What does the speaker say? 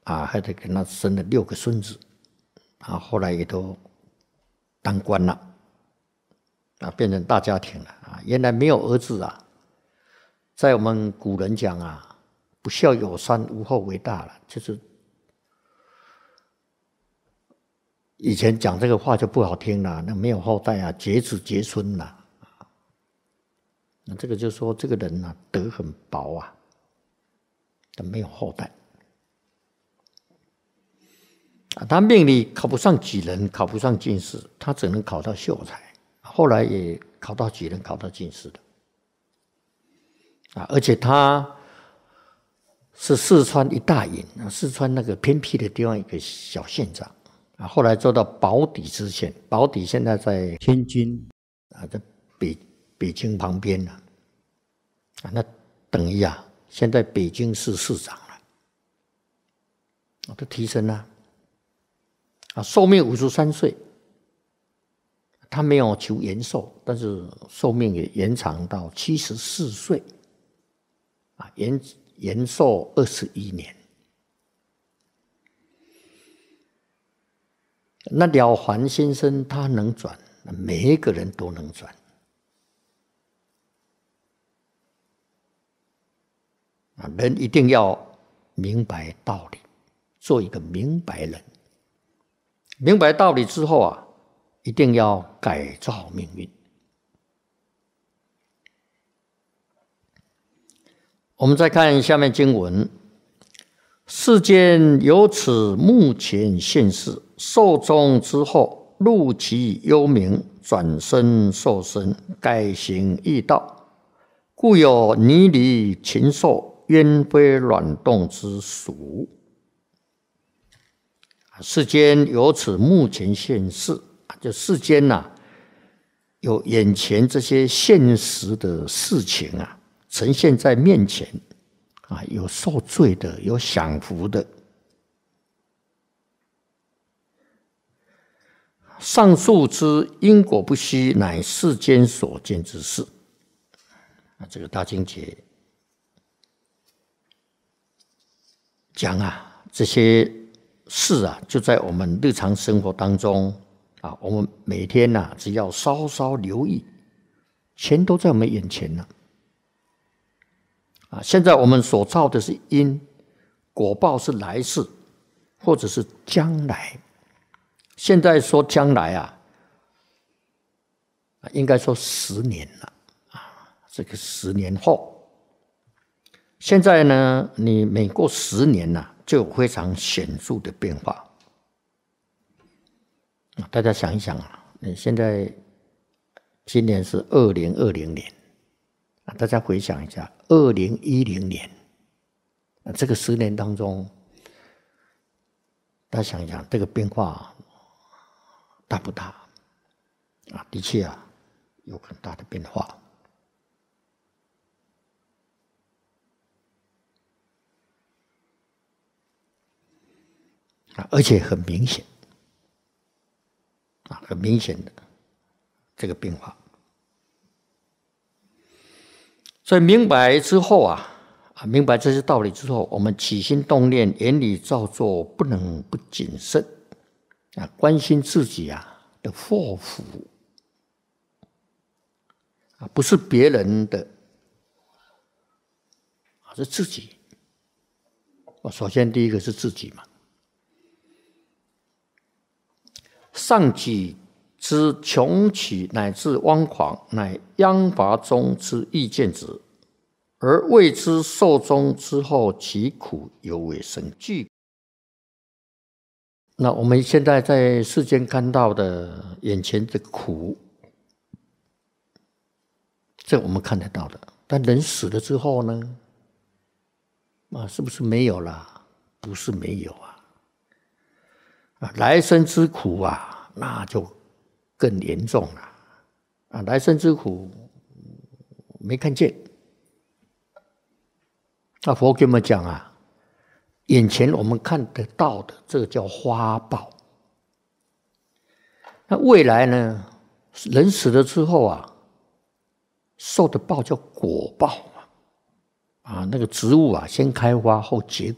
还得给他生了6个孙子，后来也都当官了，变成大家庭了，原来没有儿子啊，在我们古人讲啊，不孝有三，无后为大了，就是以前讲这个话就不好听了，那没有后代啊，绝子绝孙了，那这个就说这个人啊德很薄啊，他没有后代。他命里考不上举人，考不上进士，他只能考到秀才，后来也考到举人，考到进士的。而且他是四川一大尹，四川那个偏僻的地方一个小县长，后来做到保底知县，保底现在在天津，在北京旁边了，那等于现在北京市市长了，都提升了。寿命53岁，他没有求延寿，但是寿命也延长到74岁，延寿21年。那了凡先生他能转，每一个人都能转。人一定要明白道理，做一个明白人。明白道理之后一定要改造命运。我们再看下面经文：世间有此目前现世，寿终之后，入其幽冥，转生受身，改行易道，故有泥离禽兽，鸢飞卵动之俗。世间有此目前现世，就世间有眼前这些现实的事情呈现在面前，有受罪的，有享福的。上述之因果不虚，乃世间所见之事。这个大经节讲这些事就在我们日常生活当中我们每天只要稍稍留意，全都在我们眼前了。现在我们所造的是因，果报是来世，或者是将来。现在说将来应该说10年了这个10年后。现在呢，你每过10年就有非常显著的变化。大家想一想现在今年是2020年，大家回想一下2010年，这个10年当中，大家想一想这个变化大不大？的确有很大的变化。而且很明显，很明显的这个变化。所以明白之后明白这些道理之后，我们起心动念、言语造作不能不谨慎关心自己的祸福不是别人的，是自己。首先第一个是自己嘛。上己之穷奇乃至汪狂，乃殃罚中之意见之，而谓之寿终之后，其苦犹未深具。那我们现在在世间看到的眼前的苦，这我们看得到的。但人死了之后呢？是不是没有了？不是没有来生之苦那就更严重了来生之苦没看见。佛给我们讲眼前我们看得到的，这个叫花报。那未来呢？人死了之后受的报叫果报那个植物先开花后结